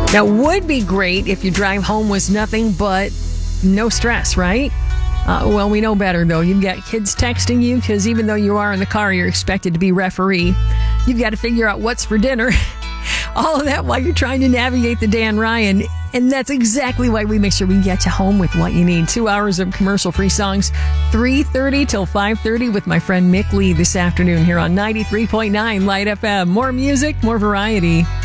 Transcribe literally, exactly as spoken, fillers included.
Now, it would be great if your drive home was nothing but no stress, right? Uh, well, we know better, though. You've got kids texting you because even though you are in the car, you're expected to be referee. You've got to figure out what's for dinner. All of that while you're trying to navigate the Dan Ryan. And that's exactly why we make sure we get you home with what you need. Two hours of commercial-free songs, three thirty till five thirty with my friend Mick Lee this afternoon here on ninety-three point nine Light F M. More music, more variety.